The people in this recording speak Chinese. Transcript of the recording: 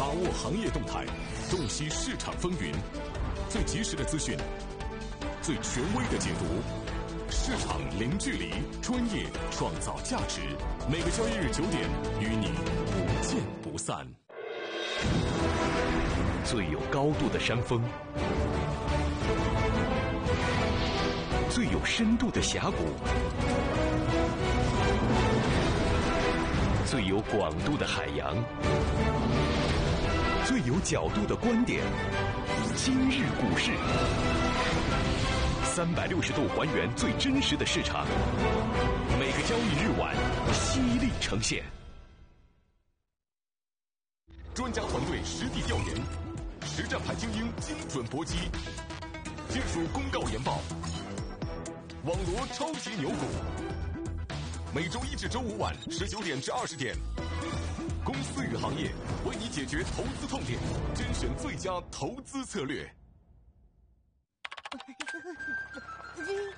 握行业动态，洞悉市场风云，最及时的资讯，最权威的解读。市场零距离，专业创造价值。每个交易日9点，与你不见不散。最有高度的山峰，最有深度的峡谷，最有广度的海洋，最有角度的观点。今日股市，360度还原最真实的市场，每个交易日晚犀利呈现。专家团队实地调研，实战派精英精准搏击，技术公告研报，网罗超级牛股。每周1至周5晚19点至20点，公司与行业为你解决投资痛点，甄选最佳投资策略。